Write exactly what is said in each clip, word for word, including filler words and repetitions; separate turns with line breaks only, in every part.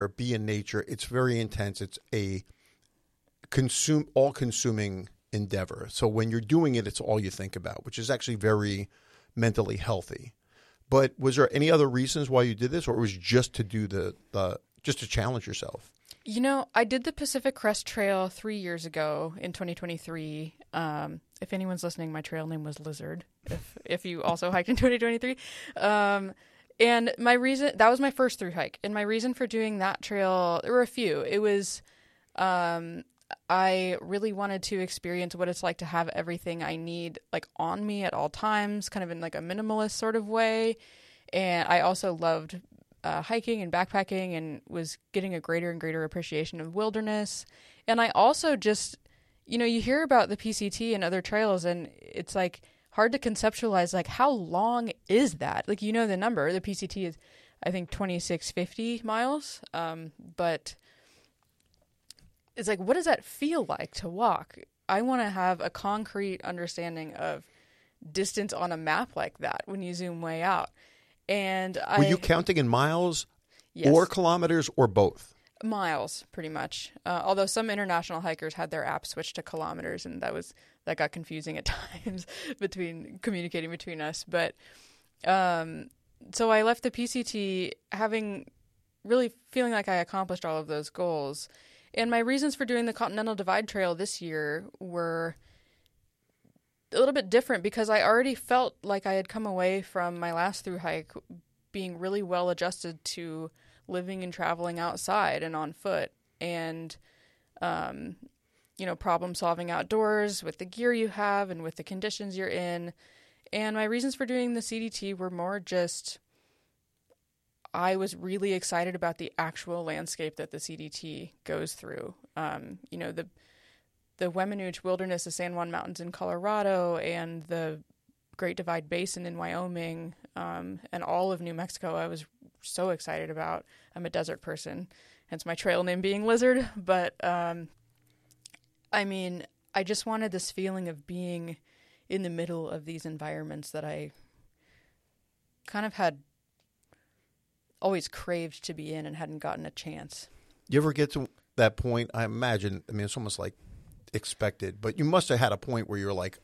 or be in nature, it's very intense. It's a consume all-consuming endeavor. So when you're doing it, it's all you think about, which is actually very mentally healthy. But was there any other reasons why you did this, or it was just to do the, the just to challenge yourself?
You know, I did the Pacific Crest Trail three years ago in twenty twenty-three. Um, if anyone's listening, my trail name was Lizard. If if you also hiked in twenty twenty-three, um, and my reason that was my first through hike, and my reason for doing that trail, there were a few. It was, um, I really wanted to experience what it's like to have everything I need like on me at all times, kind of in like a minimalist sort of way, and I also loved Uh, hiking and backpacking, and was getting a greater and greater appreciation of wilderness. And I also just, you know, you hear about the P C T and other trails, and it's like hard to conceptualize, like, how long is that? Like, you know, the number, the P C T is, I think, twenty-six fifty miles. Um, but it's like, what does that feel like to walk? I want to have a concrete understanding of distance on a map like that when you zoom way out. And I,
were you counting in miles
yes.
or kilometers or both?
Miles, pretty much. Uh, although some international hikers had their app switched to kilometers, and that was that got confusing at times between communicating between us. But um, so I left the P C T having really feeling like I accomplished all of those goals. And my reasons for doing the Continental Divide Trail this year were a little bit different, because I already felt like I had come away from my last through hike being really well adjusted to living and traveling outside and on foot, and, um, you know, problem solving outdoors with the gear you have and with the conditions you're in. And my reasons for doing the C D T were more just, I was really excited about the actual landscape that the C D T goes through. Um, you know, the the Weminuche Wilderness, the San Juan Mountains in Colorado, and the Great Divide Basin in Wyoming, um, and all of New Mexico, I was so excited about. I'm a desert person, hence my trail name being Lizard. But, um, I mean, I just wanted this feeling of being in the middle of these environments that I kind of had always craved to be in and hadn't gotten a chance.
You ever get to that point? I imagine, I mean, it's almost like expected, but you must have had a point where you're like,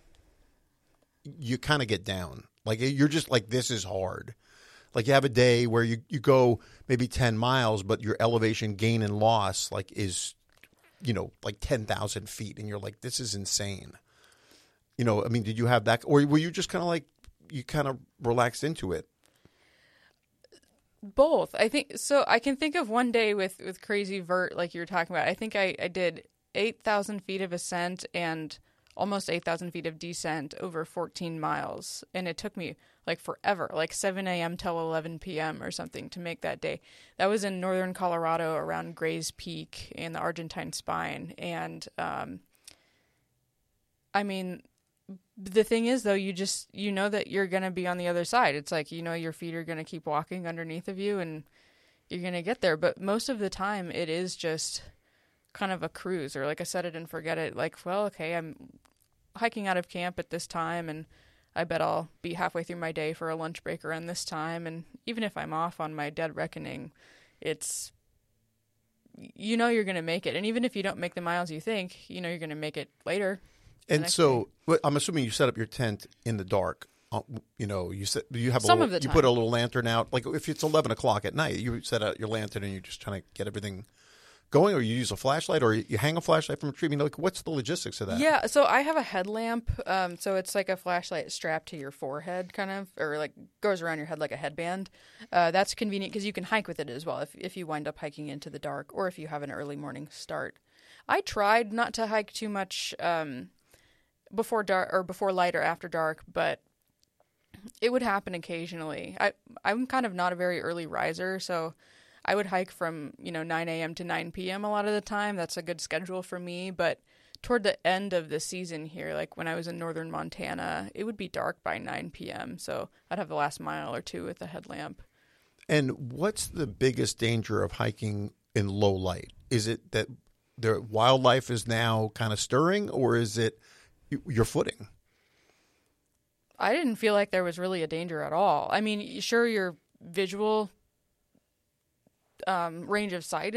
you kind of get down. Like, you're just like, this is hard. Like, you have a day where you, you go maybe ten miles, but your elevation gain and loss, like, is, you know, like ten thousand feet. And you're like, this is insane. You know, I mean, did you have that? Or were you just kind of like, you kind of relaxed into it?
Both. I think, so I can think of one day with, with crazy vert, like you were talking about. I think I, I did eight thousand feet of ascent and almost eight thousand feet of descent over fourteen miles. And it took me like forever, like seven a.m. till eleven p.m. or something to make that day. That was in northern Colorado around Gray's Peak and the Argentine Spine. And, um, I mean, the thing is, though, you just, you know that you're going to be on the other side. It's like, you know, your feet are going to keep walking underneath of you and you're going to get there. But most of the time it is just kind of a cruise, or like a set it and forget it. Like, well, okay, I'm hiking out of camp at this time, and I bet I'll be halfway through my day for a lunch break around this time. And even if I'm off on my dead reckoning, it's, you know, you're going to make it. And even if you don't make the miles you think, you know, you're going to make it later.
And so day. I'm assuming you set up your tent in the dark. Uh, you know, you set, you have a
Some
little,
of the
you
time.
put a little lantern out. Like if it's eleven o'clock at night, you set out your lantern and you're just trying to get everything going, or you use a flashlight, or you hang a flashlight from a tree. I mean, like, what's the logistics of that?
Yeah, so I have a headlamp. Um, so it's like a flashlight strapped to your forehead, kind of, or like goes around your head like a headband. Uh, that's convenient because you can hike with it as well if if you wind up hiking into the dark, or if you have an early morning start. I tried not to hike too much um, before dark or before light or after dark, but it would happen occasionally. I I'm kind of not a very early riser, so I would hike from, you know, nine a.m. to nine p.m. a lot of the time. That's a good schedule for me. But toward the end of the season here, like when I was in northern Montana, it would be dark by nine p.m. So I'd have the last mile or two with a headlamp.
And what's the biggest danger of hiking in low light? Is it that the wildlife is now kind of stirring, or is it your footing?
I didn't feel like there was really a danger at all. I mean, sure, your visual um, range of sight